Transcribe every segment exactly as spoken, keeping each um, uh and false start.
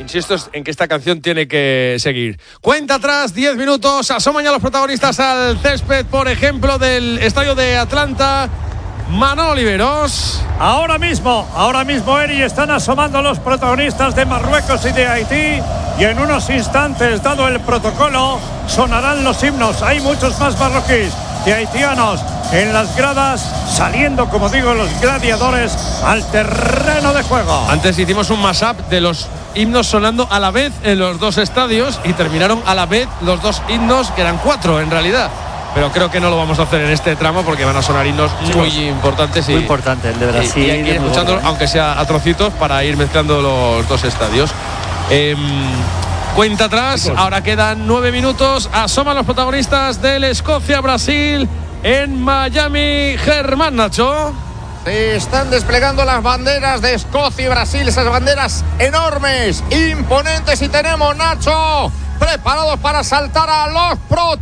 insisto en que esta canción tiene que seguir. Cuenta atrás, diez minutos, asoman ya los protagonistas al césped, por ejemplo, del estadio de Atlanta. Manolo Oliveros. Ahora mismo, ahora mismo, Eri, están asomando los protagonistas de Marruecos y de Haití. Y en unos instantes, dado el protocolo, sonarán los himnos. Hay muchos más marroquíes y haitianos en las gradas, saliendo, como digo, los gladiadores al terreno de juego. Antes hicimos un mashup de los himnos sonando a la vez en los dos estadios y terminaron a la vez los dos himnos, que eran cuatro en realidad. Pero creo que no lo vamos a hacer en este tramo porque van a sonar himnos muy importantes. Y, muy importante, el de Brasil. Y, y hay que ir escuchando, bueno, aunque sea a trocitos, para ir mezclando los dos estadios. Eh, cuenta atrás, chicos, ahora quedan nueve minutos. Asoman los protagonistas del Escocia-Brasil en Miami. Germán, Nacho. Se están desplegando las banderas de Escocia y Brasil, esas banderas enormes, imponentes, y tenemos, Nacho, preparados para saltar a los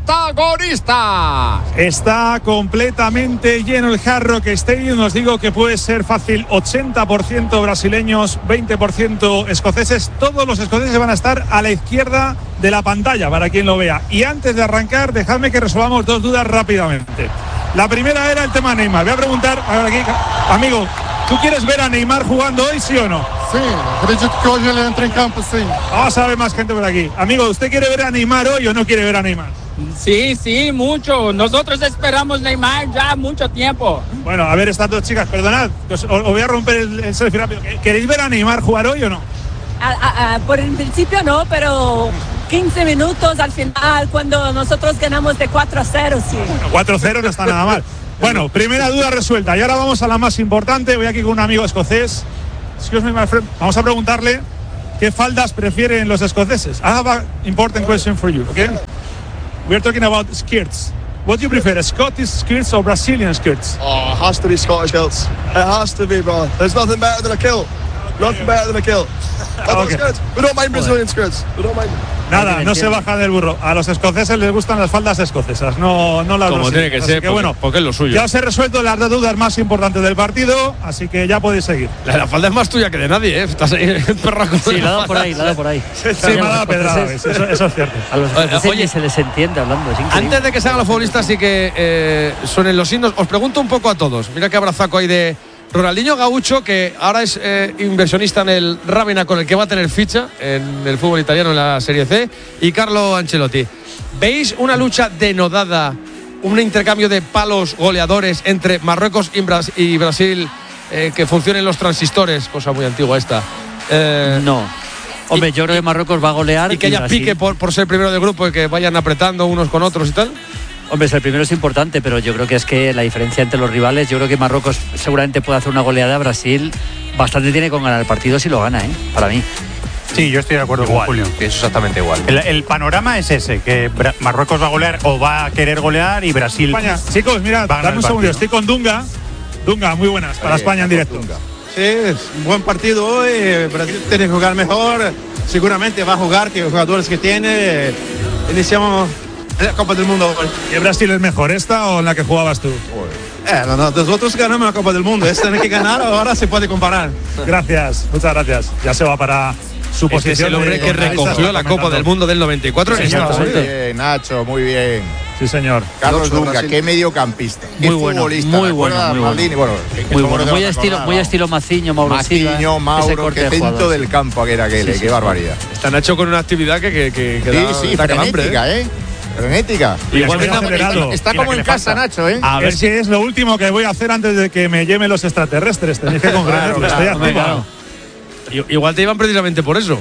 protagonistas. Está completamente lleno el Hard Rock Stadium. Os digo que puede ser fácil ochenta por ciento brasileños, veinte por ciento escoceses. Todos los escoceses van a estar a la izquierda de la pantalla para quien lo vea. Y antes de arrancar, dejadme que resolvamos dos dudas rápidamente. La primera era el tema Neymar. Voy a preguntar, a ver aquí, amigo, ¿tú quieres ver a Neymar jugando hoy, sí o no? Sí, acredito que hoy él entra en campo, sí. Vamos a ver más gente por aquí. Amigo, ¿usted quiere ver a Neymar hoy o no quiere ver a Neymar? Sí, sí, mucho. Nosotros esperamos Neymar ya mucho tiempo. Bueno, a ver, estas dos chicas, perdonad, os, os voy a romper el, el selfie rápido. ¿Queréis ver a Neymar jugar hoy o no? A, a, a, por el principio no, pero quince minutos al final, cuando nosotros ganamos de cuatro a cero, sí. Bueno, cuatro a cero no está nada mal. Bueno, primera duda resuelta. Y ahora vamos a la más importante. Voy aquí con un amigo escocés. Excuse me, my friend. Vamos a preguntarle qué faldas prefieren los escoceses. I have an important question for you, okay? We are talking about skirts. What do you prefer, Scottish skirts or Brazilian skirts? Oh, it has to be Scottish kilts. It has to be, bro. There's nothing better than a kilt. Nothing better than a kilt. Okay. We don't mind Brazilian skirts. We don't mind. Nada, no se baja del burro. A los escoceses les gustan las faldas escocesas, no, no las como tiene que ser, que porque, bueno, porque es lo suyo. Ya os he resuelto las dos dudas más importantes del partido, así que ya podéis seguir. La, la falda es más tuya que de nadie, ¿eh? Estás ahí, perraco. Sí, la ha dado por ahí, la ha dado por ahí. Sí, sí, me ha dado pedrada, eso, eso es cierto. A los escoceses Oye, se les entiende hablando, es increíble. Antes de que se hagan los futbolistas y que eh, suenen los himnos, os pregunto un poco a todos. Mira qué abrazaco hay de Ronaldinho Gaucho, que ahora es eh, inversionista en el Ravenna, con el que va a tener ficha en el fútbol italiano en la Serie C, y Carlo Ancelotti. ¿Veis una lucha denodada, un intercambio de palos goleadores entre Marruecos y, Bras- y Brasil, eh, que funcionen los transistores, cosa muy antigua esta? Eh, no. Hombre, y, yo creo que Marruecos va a golear. Y que haya pique por, por ser primero del grupo y que vayan apretando unos con otros y tal. Hombre, el primero es importante, pero yo creo que es que la diferencia entre los rivales, yo creo que Marruecos seguramente puede hacer una goleada. Brasil bastante tiene con ganar el partido si lo gana, ¿eh? Para mí. Sí, yo estoy de acuerdo igual, con Julio. Es exactamente igual. El, el panorama es ese, que Bra- Marruecos va a golear o va a querer golear y Brasil... España. Chicos, mirad, dame un segundo, estoy con Dunga. Dunga, muy buenas, para eh, España en directo. Dunga. Sí, es un buen partido hoy, Brasil tiene que jugar mejor, seguramente va a jugar que los jugadores que tiene. Iniciamos la Copa del Mundo hoy. ¿Y Brasil es mejor esta o en la que jugabas tú? Eh, no, no, nosotros ganamos la Copa del Mundo, esta tiene que ganar, ahora se puede comparar. Gracias, muchas gracias. Ya se va para su posición. Es, es el hombre que recogió la Copa del Mundo del noventa y cuatro en Estados Unidos. Muy bien, Nacho, muy bien. Sí, señor. Carlos Dunga, qué mediocampista. Muy bueno, muy bueno, muy Maldini, bueno. bueno, muy bueno. Muy estilo, muy estilo Maciño, Mauro Maciño, Silva, Mauro, qué centro del campo aquel, aquel, sí, sí, qué barbaridad. Está Nacho con una actividad que, que, que, que sí, da, sí, da frenética, calambre, ¿eh? Frenética. Igual está, está, está como en casa, Nacho, ¿eh? A ver si es lo último que voy a hacer antes de que me lleven los extraterrestres. Tenéis que comprender que estoy activado. Igual te iban precisamente por eso.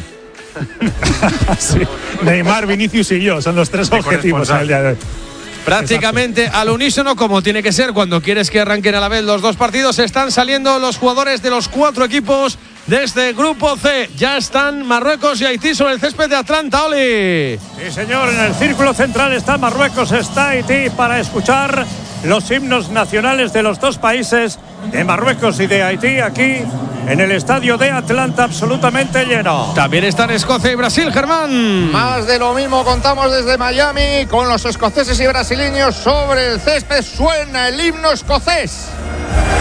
Sí. Neymar, Vinicius y yo son los tres objetivos en el día de hoy. Prácticamente exacto, al unísono, como tiene que ser cuando quieres que arranquen a la vez los dos partidos. Están saliendo los jugadores de los cuatro equipos de este grupo C. Ya están Marruecos y Haití sobre el césped de Atlanta. ¡Ole! Sí, señor, en el círculo central está Marruecos, está Haití, para escuchar los himnos nacionales de los dos países, de Marruecos y de Haití, aquí en el estadio de Atlanta, absolutamente lleno. También están Escocia y Brasil, Germán. Más de lo mismo contamos desde Miami con los escoceses y brasileños sobre el césped. Suena el himno escocés.